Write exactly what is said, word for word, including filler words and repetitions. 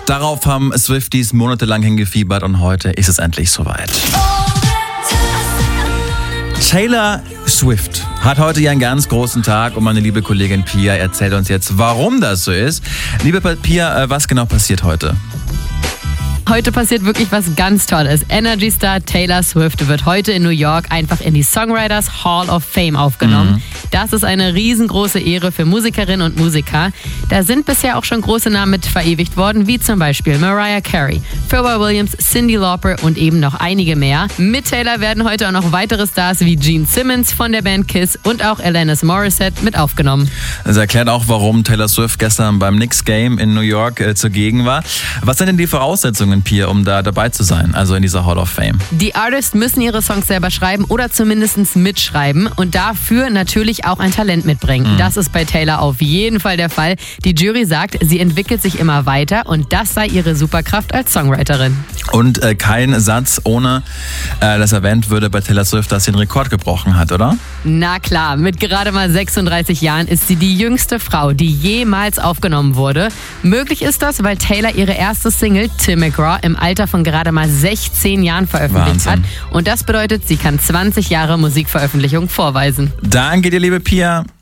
Darauf haben Swifties monatelang hingefiebert und heute ist es endlich soweit. Taylor Swift hat heute ihren ganz großen Tag und meine liebe Kollegin Pia erzählt uns jetzt, warum das so ist. Liebe Pia, was genau passiert heute? Heute passiert wirklich was ganz Tolles. Energy-Star Taylor Swift wird heute in New York einfach in die Songwriters Hall of Fame aufgenommen. Mhm. Das ist eine riesengroße Ehre für Musikerinnen und Musiker. Da sind bisher auch schon große Namen mit verewigt worden, wie zum Beispiel Mariah Carey, Pharrell Williams, Cyndi Lauper und eben noch einige mehr. Mit Taylor werden heute auch noch weitere Stars wie Gene Simmons von der Band Kiss und auch Alanis Morissette mit aufgenommen. Das erklärt auch, warum Taylor Swift gestern beim Knicks Game in New York äh, zugegen war. Was sind denn die Voraussetzungen, Pia, um da dabei zu sein, also in dieser Hall of Fame? Die Artists müssen ihre Songs selber schreiben oder zumindest mitschreiben und dafür natürlich auch ein Talent mitbringen. Mhm. Das ist bei Taylor auf jeden Fall der Fall. Die Jury sagt, sie entwickelt sich immer weiter und das sei ihre Superkraft als Songwriterin. Und äh, kein Satz ohne, äh, das erwähnt würde bei Taylor Swift, dass sie den Rekord gebrochen hat, oder? Na klar, mit gerade mal sechsunddreißig Jahren ist sie die jüngste Frau, die jemals aufgenommen wurde. Möglich ist das, weil Taylor ihre erste Single, Tim McGraw, im Alter von gerade mal sechzehn Jahren veröffentlicht Wahnsinn. hat. Und das bedeutet, sie kann zwanzig Jahre Musikveröffentlichung vorweisen. Danke dir, liebe Pia.